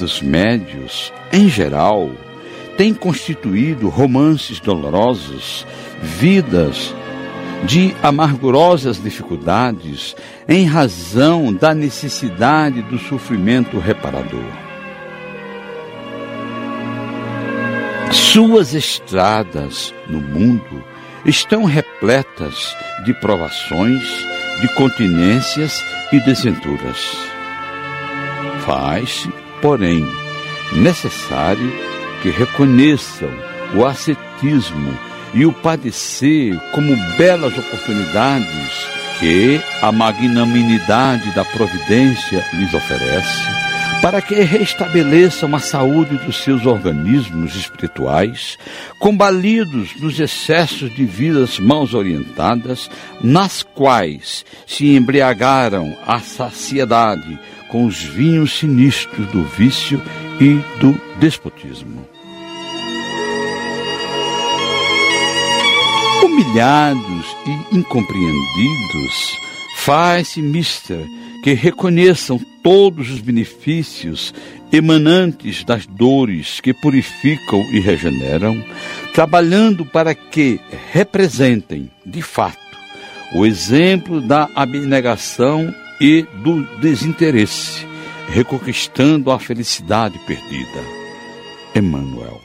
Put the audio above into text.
Os médios, em geral, têm constituído romances dolorosos, vidas de amargurosas dificuldades, em razão da necessidade do sofrimento reparador. Suas estradas no mundo estão repletas de provações, de continências e desventuras. Faz-se, porém, necessário que reconheçam o ascetismo e o padecer como belas oportunidades que a magnanimidade da providência lhes oferece, para que restabeleçam a saúde dos seus organismos espirituais, combalidos nos excessos de vidas mal orientadas, nas quais se embriagaram à saciedade com os vinhos sinistros do vício e do despotismo. Humilhados e incompreendidos, faz-se mister que reconheçam todos os benefícios emanantes das dores que purificam e regeneram, trabalhando para que representem, de fato, o exemplo da abnegação e do desinteresse, reconquistando a felicidade perdida. Emmanuel.